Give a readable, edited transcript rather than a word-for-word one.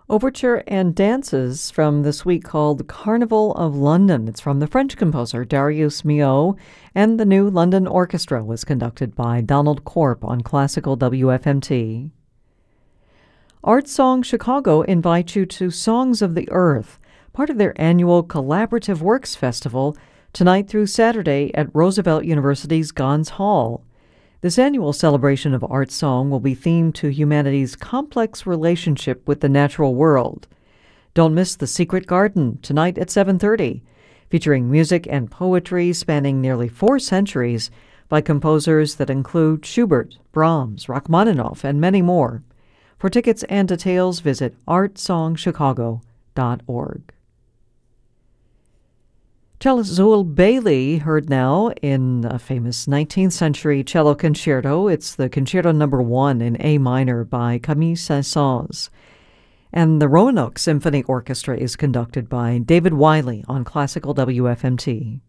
Overture and dances from the suite called Carnival of London. It's from the French composer Darius Milhaud, and the new London Orchestra was conducted by Donald Korp on Classical WFMT. Art Song Chicago invites you to Songs of the Earth, part of their annual Collaborative Works Festival, tonight through Saturday at Roosevelt University's Gans Hall. This annual celebration of art song will be themed to humanity's complex relationship with the natural world. Don't miss The Secret Garden tonight at 7:30, featuring music and poetry spanning nearly 4 centuries by composers that include Schubert, Brahms, Rachmaninoff, and many more. For tickets and details, visit artsongchicago.org. Cellist Zool Bailey, heard now in a famous 19th century cello concerto. It's the Concerto No. 1 in A minor by Camille Saint-Saëns. And the Roanoke Symphony Orchestra is conducted by David Wiley on Classical WFMT.